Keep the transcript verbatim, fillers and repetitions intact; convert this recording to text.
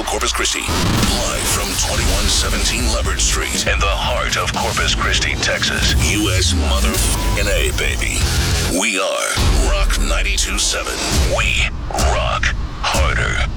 Corpus Christi. Live from twenty-one seventeen Leopard Street in the heart of Corpus Christi, Texas. U S motherfucking A, baby. We are Rock ninety-two point seven. We rock harder.